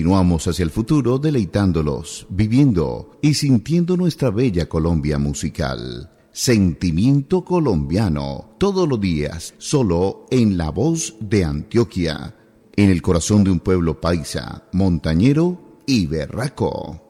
Continuamos hacia el futuro deleitándolos, viviendo y sintiendo nuestra bella Colombia musical. Sentimiento colombiano, todos los días, solo en La Voz de Antioquia, en el corazón de un pueblo paisa, montañero y berraco.